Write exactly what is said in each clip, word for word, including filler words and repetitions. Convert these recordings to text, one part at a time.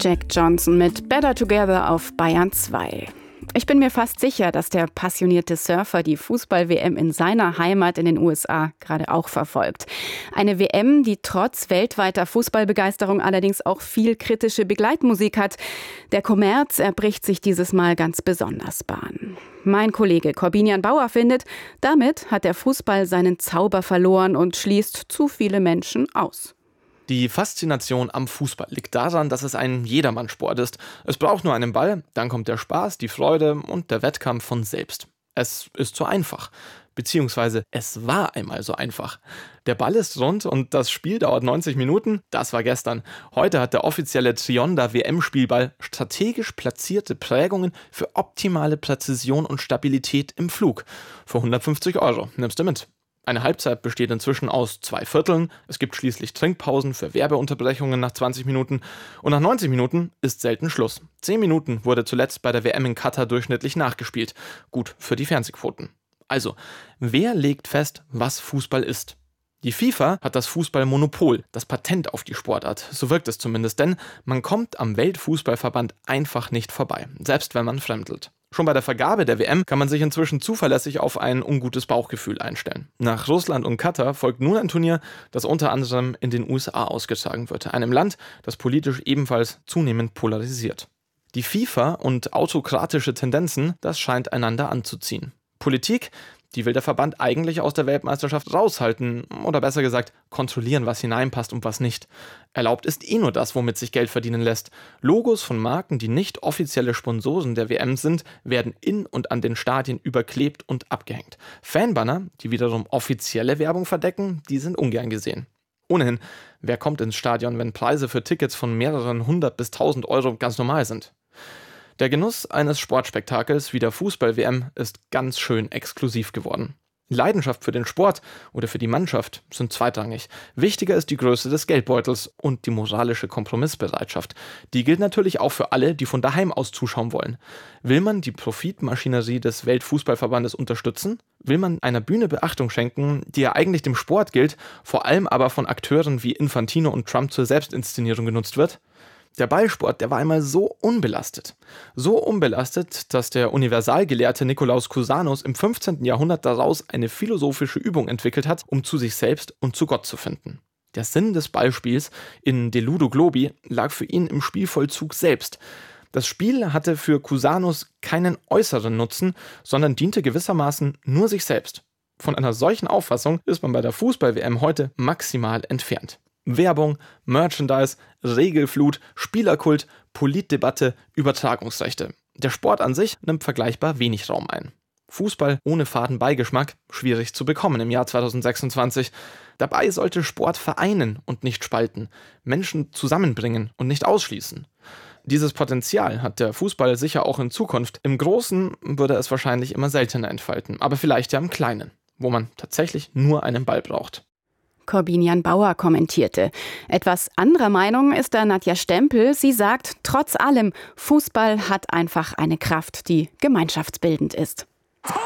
Jack Johnson mit Better Together auf Bayern zwei. Ich bin mir fast sicher, dass der passionierte Surfer die Fußball-W M in seiner Heimat in den U S A gerade auch verfolgt. Eine W M, die trotz weltweiter Fußballbegeisterung allerdings auch viel kritische Begleitmusik hat. Der Kommerz erbricht sich dieses Mal ganz besonders Bahn. Mein Kollege Corbinian Bauer findet, damit hat der Fußball seinen Zauber verloren und schließt zu viele Menschen aus. Die Faszination am Fußball liegt daran, dass es ein Jedermannsport ist. Es braucht nur einen Ball, dann kommt der Spaß, die Freude und der Wettkampf von selbst. Es ist so einfach. Beziehungsweise es war einmal so einfach. Der Ball ist rund und das Spiel dauert neunzig Minuten. Das war gestern. Heute hat der offizielle Trionda W M-Spielball strategisch platzierte Prägungen für optimale Präzision und Stabilität im Flug. Für hundertfünfzig Euro. Nimmst du mit? Eine Halbzeit besteht inzwischen aus zwei Vierteln. Es gibt schließlich Trinkpausen für Werbeunterbrechungen nach zwanzig Minuten. Und nach neunzig Minuten ist selten Schluss. zehn Minuten wurde zuletzt bei der W M in Katar durchschnittlich nachgespielt. Gut für die Fernsehquoten. Also, wer legt fest, was Fußball ist? Die FIFA hat das Fußballmonopol, das Patent auf die Sportart. So wirkt es zumindest, denn man kommt am Weltfußballverband einfach nicht vorbei, selbst wenn man fremdelt. Schon bei der Vergabe der W M kann man sich inzwischen zuverlässig auf ein ungutes Bauchgefühl einstellen. Nach Russland und Katar folgt nun ein Turnier, das unter anderem in den U S A ausgetragen wird, einem Land, das politisch ebenfalls zunehmend polarisiert. Die FIFA und autokratische Tendenzen, das scheint einander anzuziehen. Politik, die will der Verband eigentlich aus der Weltmeisterschaft raushalten oder besser gesagt kontrollieren, was hineinpasst und was nicht. Erlaubt ist eh nur das, womit sich Geld verdienen lässt. Logos von Marken, die nicht offizielle Sponsoren der W M sind, werden in und an den Stadien überklebt und abgehängt. Fanbanner, die wiederum offizielle Werbung verdecken, die sind ungern gesehen. Ohnehin, wer kommt ins Stadion, wenn Preise für Tickets von mehreren hundert bis tausend Euro ganz normal sind? Der Genuss eines Sportspektakels wie der Fußball-W M ist ganz schön exklusiv geworden. Leidenschaft für den Sport oder für die Mannschaft sind zweitrangig. Wichtiger ist die Größe des Geldbeutels und die moralische Kompromissbereitschaft. Die gilt natürlich auch für alle, die von daheim aus zuschauen wollen. Will man die Profitmaschinerie des Weltfußballverbandes unterstützen? Will man einer Bühne Beachtung schenken, die ja eigentlich dem Sport gilt, vor allem aber von Akteuren wie Infantino und Trump zur Selbstinszenierung genutzt wird? Der Ballsport, der war einmal so unbelastet. So unbelastet, dass der Universalgelehrte Nikolaus Cusanus im fünfzehnten Jahrhundert daraus eine philosophische Übung entwickelt hat, um zu sich selbst und zu Gott zu finden. Der Sinn des Ballspiels in De Ludo Globi lag für ihn im Spielvollzug selbst. Das Spiel hatte für Cusanus keinen äußeren Nutzen, sondern diente gewissermaßen nur sich selbst. Von einer solchen Auffassung ist man bei der Fußball-W M heute maximal entfernt. Werbung, Merchandise, Regelflut, Spielerkult, Politdebatte, Übertragungsrechte. Der Sport an sich nimmt vergleichbar wenig Raum ein. Fußball ohne faden Beigeschmack, schwierig zu bekommen im Jahr zweitausendsechsundzwanzig. Dabei sollte Sport vereinen und nicht spalten, Menschen zusammenbringen und nicht ausschließen. Dieses Potenzial hat der Fußball sicher auch in Zukunft. Im Großen würde es wahrscheinlich immer seltener entfalten, aber vielleicht ja im Kleinen, wo man tatsächlich nur einen Ball braucht. Corbinian Bauer kommentierte. Etwas anderer Meinung ist da Nadja Stempel. Sie sagt, trotz allem, Fußball hat einfach eine Kraft, die gemeinschaftsbildend ist. Tor!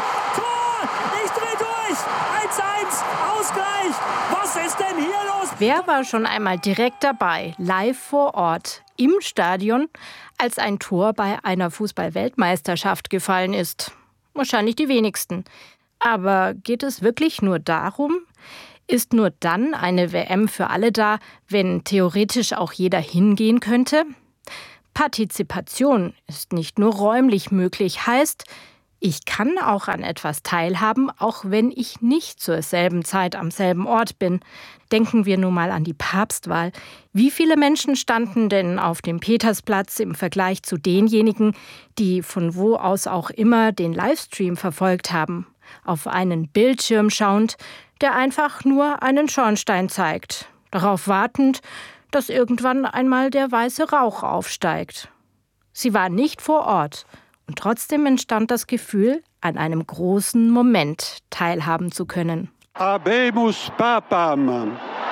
Tor! Ich dreh durch! eins eins! Ausgleich! Was ist denn hier los? Wer war schon einmal direkt dabei, live vor Ort, im Stadion, als ein Tor bei einer Fußball-Weltmeisterschaft gefallen ist? Wahrscheinlich die wenigsten. Aber geht es wirklich nur darum? Ist nur dann eine W M für alle da, wenn theoretisch auch jeder hingehen könnte? Partizipation ist nicht nur räumlich möglich, heißt, ich kann auch an etwas teilhaben, auch wenn ich nicht zur selben Zeit am selben Ort bin. Denken wir nun mal an die Papstwahl. Wie viele Menschen standen denn auf dem Petersplatz im Vergleich zu denjenigen, die von wo aus auch immer den Livestream verfolgt haben? Auf einen Bildschirm schauend, der einfach nur einen Schornstein zeigt, darauf wartend, dass irgendwann einmal der weiße Rauch aufsteigt. Sie war nicht vor Ort und trotzdem entstand das Gefühl, an einem großen Moment teilhaben zu können. Habemus Papam. Und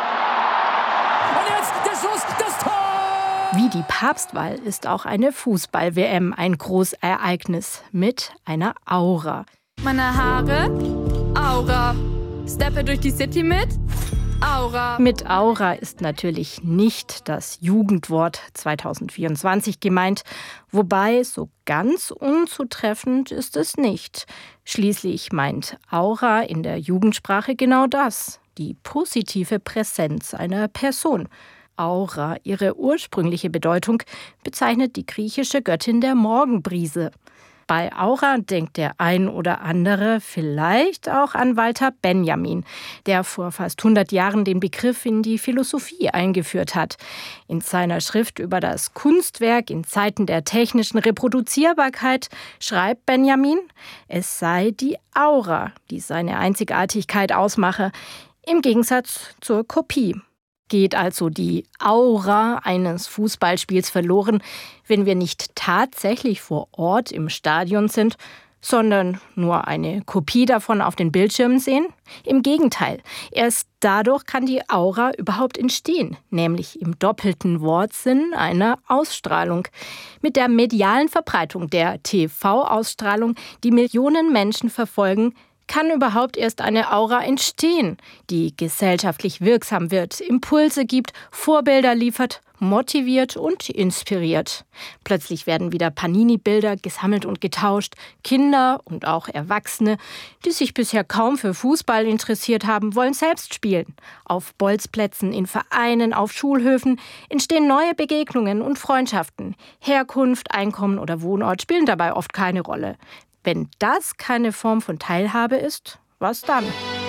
jetzt der Schuss, das Tor! Wie die Papstwahl ist auch eine Fußball-W M ein Großereignis mit einer Aura. Meine Haare, Aura. Steppe durch die City mit Aura. Mit Aura ist natürlich nicht das Jugendwort zwanzig vierundzwanzig gemeint, wobei so ganz unzutreffend ist es nicht. Schließlich meint Aura in der Jugendsprache genau das, die positive Präsenz einer Person. Aura, ihre ursprüngliche Bedeutung, bezeichnet die griechische Göttin der Morgenbrise. Bei Aura denkt der ein oder andere vielleicht auch an Walter Benjamin, der vor fast hundert Jahren den Begriff in die Philosophie eingeführt hat. In seiner Schrift über das Kunstwerk in Zeiten der technischen Reproduzierbarkeit schreibt Benjamin, es sei die Aura, die seine Einzigartigkeit ausmache, im Gegensatz zur Kopie. Geht also die Aura eines Fußballspiels verloren, wenn wir nicht tatsächlich vor Ort im Stadion sind, sondern nur eine Kopie davon auf den Bildschirmen sehen? Im Gegenteil, erst dadurch kann die Aura überhaupt entstehen, nämlich im doppelten Wortsinn einer Ausstrahlung. Mit der medialen Verbreitung der T V-Ausstrahlung, die Millionen Menschen verfolgen, kann überhaupt erst eine Aura entstehen, die gesellschaftlich wirksam wird, Impulse gibt, Vorbilder liefert, motiviert und inspiriert. Plötzlich werden wieder Panini-Bilder gesammelt und getauscht. Kinder und auch Erwachsene, die sich bisher kaum für Fußball interessiert haben, wollen selbst spielen. Auf Bolzplätzen, in Vereinen, auf Schulhöfen entstehen neue Begegnungen und Freundschaften. Herkunft, Einkommen oder Wohnort spielen dabei oft keine Rolle. Wenn das keine Form von Teilhabe ist, was dann?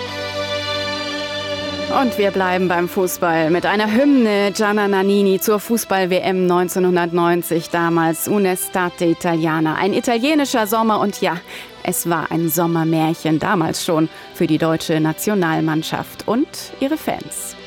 Und wir bleiben beim Fußball mit einer Hymne Gianna Nannini zur Fußball-W M neunzehnhundertneunzig, damals Un'estate Italiana. Ein italienischer Sommer und ja, es war ein Sommermärchen damals schon für die deutsche Nationalmannschaft und ihre Fans.